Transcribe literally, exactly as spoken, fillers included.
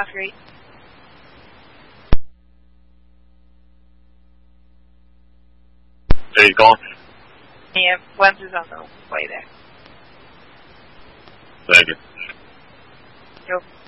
Have a great. Hey, he's gone? Yeah, Webs is on the way there. Thank you. Yep.